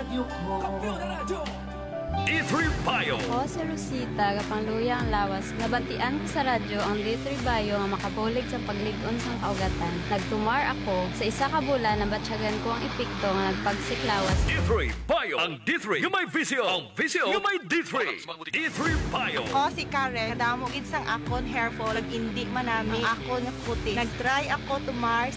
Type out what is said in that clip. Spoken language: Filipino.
radyo ko. D3 Bio. Ako si Rosita, kapangluya ang lawas. Nabantian ko sa radyo ang D3 Bio nga makabulig sa pagligon sang kaugatan. Nagtumar ako sa isa ka bulan na batsyagan ko ang epekto nga nagpagsiklawas. D3 Bio. Ang D3 yung may visyo. Ang visyo yung may D3. D3 Bio. Ako si Karen, kadamog sang akon hair fall, indi manami, akon nga puti. Nagtry ako tumar